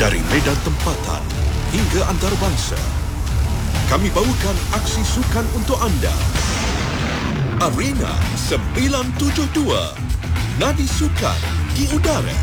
Dari medan tempatan hingga antarabangsa, kami bawakan aksi sukan untuk anda. Arena 972, nadi sukan di udara.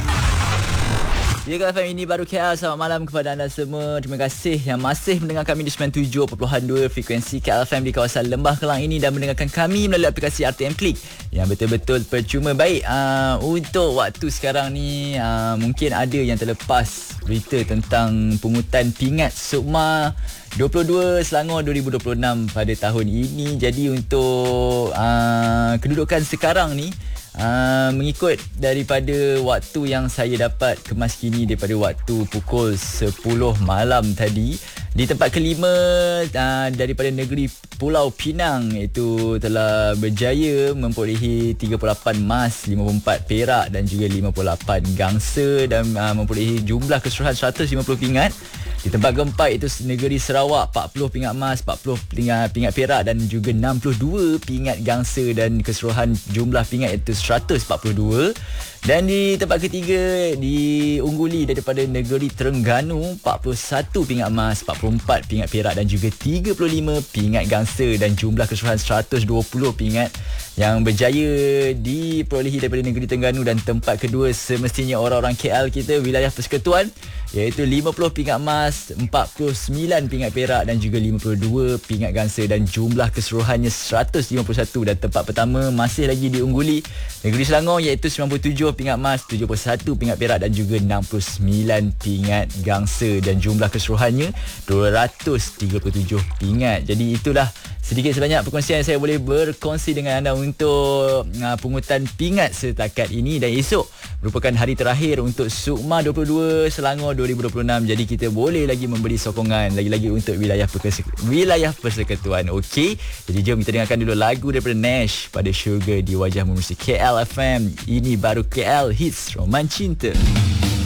Ya, KFM, ini baru KL. Selamat malam kepada anda semua. Terima kasih yang masih mendengar kami di 97.2 frekuensi KFM di kawasan Lembah Kelang ini dan mendengarkan kami melalui aplikasi RTM Klik yang betul-betul percuma. Baik, untuk waktu sekarang ni mungkin ada yang terlepas berita tentang pungutan pingat Sukma 22 Selangor 2026 pada tahun ini. Jadi untuk kedudukan sekarang ni, mengikut daripada waktu yang saya dapat kemas kini daripada waktu pukul 10 malam tadi, di tempat kelima daripada negeri Pulau Pinang itu telah berjaya memperolehi 38 emas, 54 perak dan juga 58 gangsa dan memperolehi jumlah keseluruhan 150 pingat. Di tempat keempat itu negeri Sarawak, 40 pingat emas, 40 pingat perak dan juga 62 pingat gangsa dan keseluruhan jumlah pingat itu 142. Dan di tempat ketiga diungguli daripada negeri Terengganu, 41 pingat emas, 44 pingat perak dan juga 35 pingat gangsa dan jumlah keseluruhan 120 pingat yang berjaya diperolehi daripada negeri Terengganu. Dan tempat kedua semestinya orang-orang KL kita, wilayah persekutuan, iaitu 50 pingat emas, 49 pingat perak dan juga 52 pingat gangsa dan jumlah keseluruhannya 151. Dan tempat pertama masih lagi diungguli negeri Selangor, iaitu 97 pingat emas, 71 pingat perak dan juga 69 pingat gangsa dan jumlah keseluruhannya 237 pingat. Jadi itulah sedikit sebanyak perkongsian yang saya boleh berkongsi dengan anda untuk pungutan pingat setakat ini. Dan esok merupakan hari terakhir untuk Sukma 22 Selangor 2026. Jadi kita boleh lagi memberi sokongan lagi-lagi untuk wilayah persekutuan. Okey, jadi jom kita dengarkan dulu lagu daripada Nash, Pada Syurga di Wajahmu Musik KL FM. Ini baru KL Hits Roman Cinta.